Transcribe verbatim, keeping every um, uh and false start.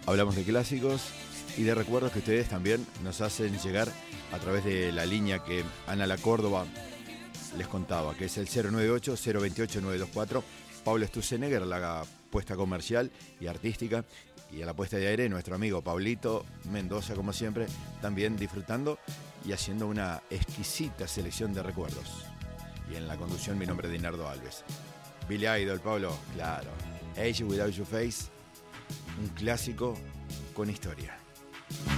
Hablamos de clásicos y de recuerdos que ustedes también nos hacen llegar a través de la línea que Ana La Córdoba les contaba, que es el cero nueve ocho, cero dos ocho, nueve dos cuatro. Pablo Stusenegger, la puesta comercial y artística, y a la puesta de aire nuestro amigo Pablito Mendoza, como siempre, también disfrutando y haciendo una exquisita selección de recuerdos. Y en la conducción mi nombre es Dinardo Alves. Billy Idol, Pablo, claro. Age Without Your Face, un clásico con historia.